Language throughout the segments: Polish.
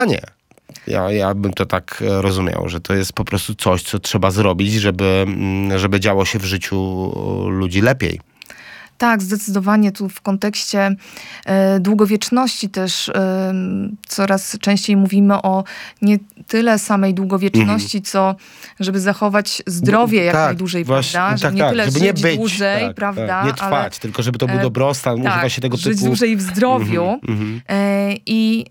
nie. Ja bym to tak rozumiał, że to jest po prostu coś, co trzeba zrobić, żeby działo się w życiu ludzi lepiej. Tak, zdecydowanie tu w kontekście długowieczności też coraz częściej mówimy o nie tyle samej długowieczności, co żeby zachować zdrowie jak najdłużej, właśnie, prawda? Żeby nie tyle żeby żyć nie być, dłużej, prawda? Nie trwać, tylko żeby to był dobrostan, używa się tego żyć typu... dłużej w zdrowiu. I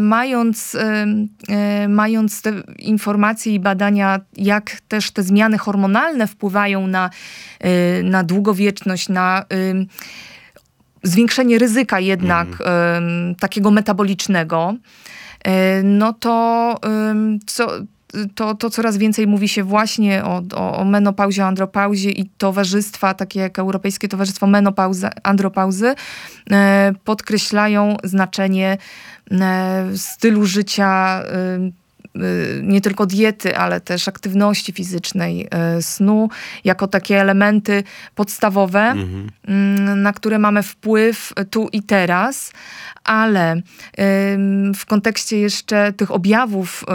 mając te informacje i badania, jak też te zmiany hormonalne wpływają na długowieczność, na zwiększenie ryzyka takiego metabolicznego, no to coraz więcej mówi się właśnie o menopauzie, andropauzie i towarzystwa, takie jak Europejskie Towarzystwo Menopauzy, Andropauzy, podkreślają znaczenie stylu życia, nie tylko diety, ale też aktywności fizycznej, snu, jako takie elementy podstawowe, na które mamy wpływ tu i teraz, ale w kontekście jeszcze tych objawów,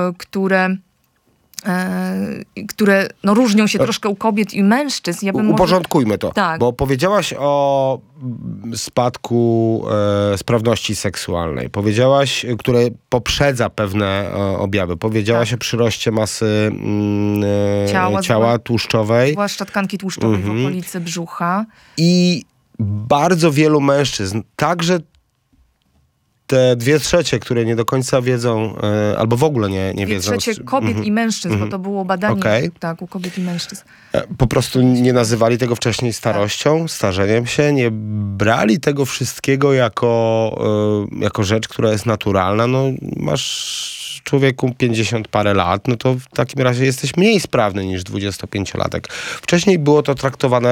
które różnią się troszkę u kobiet i mężczyzn. Uporządkujmy to, bo powiedziałaś o spadku sprawności seksualnej. Powiedziałaś, które poprzedza pewne objawy. Powiedziałaś o przyroście masy ciała tłuszczowej. Zwłaszcza tkanki tłuszczowej w okolicy brzucha. I bardzo wielu mężczyzn, także te 2/3, które nie do końca wiedzą, albo w ogóle nie wiedzą. 2/3 kobiet i mężczyzn, bo to było badanie u kobiet i mężczyzn. Po prostu nie nazywali tego wcześniej starością, starzeniem się, nie brali tego wszystkiego jako rzecz, która jest naturalna. No, masz człowieku 50 parę lat, no to w takim razie jesteś mniej sprawny niż 25-latek. Wcześniej było to traktowane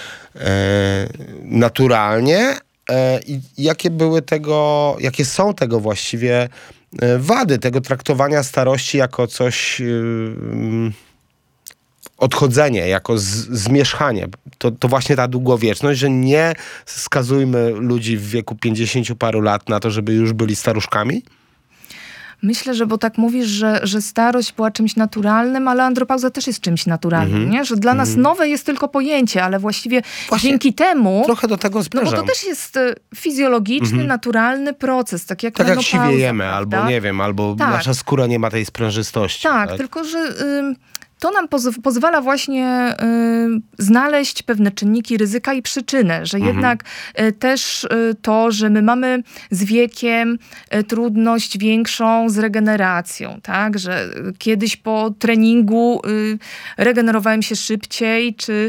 naturalnie. I jakie są tego właściwie wady, tego traktowania starości jako coś, odchodzenie, jako zmierzchanie. To właśnie ta długowieczność, że nie skazujmy ludzi w wieku 50 paru lat na to, żeby już byli staruszkami? Myślę, że bo tak mówisz, że starość była czymś naturalnym, ale andropauza też jest czymś naturalnym, nie? Że dla nas nowe jest tylko pojęcie, ale właściwie dzięki temu... Trochę do tego zmierzam. No bo to też jest fizjologiczny, naturalny proces, tak jak menopauza. Tak jak siwiejemy, albo nie wiem, albo nasza skóra nie ma tej sprężystości. Tak, tylko że... To nam pozwala właśnie znaleźć pewne czynniki ryzyka i przyczynę, że jednak też to, że my mamy z wiekiem trudność większą z regeneracją, tak? Że kiedyś po treningu regenerowałem się szybciej, czy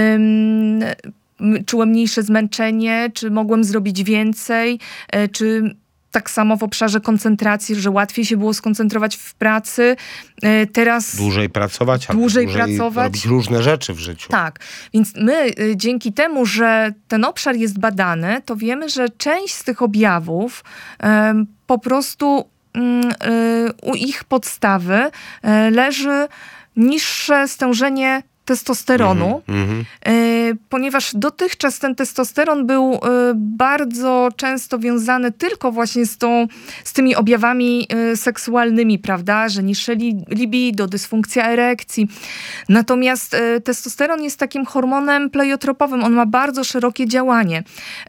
czułem mniejsze zmęczenie, czy mogłem zrobić więcej, czy... Tak samo w obszarze koncentracji, że łatwiej się było skoncentrować w pracy. Teraz dłużej pracować, robić różne rzeczy w życiu. Tak, więc my dzięki temu, że ten obszar jest badany, to wiemy, że część z tych objawów po prostu u ich podstawy leży niższe stężenie testosteronu, ponieważ dotychczas ten testosteron był bardzo często wiązany tylko właśnie z tymi objawami seksualnymi, prawda, że niższe libido, dysfunkcja erekcji. Natomiast testosteron jest takim hormonem pleiotropowym, on ma bardzo szerokie działanie.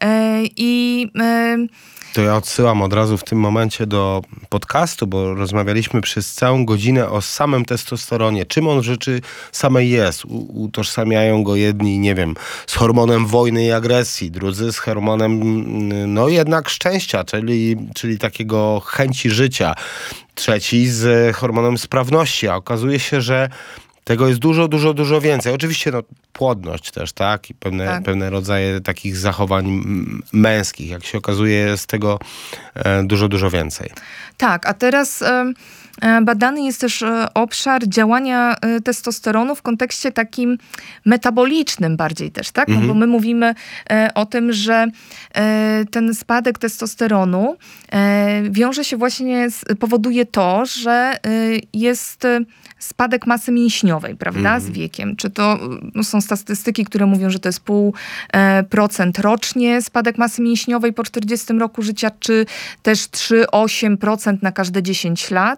To ja odsyłam od razu w tym momencie do podcastu, bo rozmawialiśmy przez całą godzinę o samym testosteronie. Czym on w rzeczy samej jest? Utożsamiają go jedni, nie wiem, z hormonem wojny i agresji, drudzy z hormonem, no jednak szczęścia, czyli takiego chęci życia. Trzeci z hormonem sprawności, a okazuje się, że tego jest dużo więcej. Oczywiście płodność też, tak? I pewne rodzaje takich zachowań męskich. Jak się okazuje, jest tego dużo więcej. Tak, a teraz badany jest też obszar działania testosteronu w kontekście takim metabolicznym bardziej też, tak? No bo my mówimy o tym, że ten spadek testosteronu wiąże się właśnie, powoduje to, że jest spadek masy mięśniowej, prawda, z wiekiem. Czy to są statystyki, które mówią, że to jest 0,5% rocznie spadek masy mięśniowej po 40 roku życia, czy też 3-8% na każde 10 lat.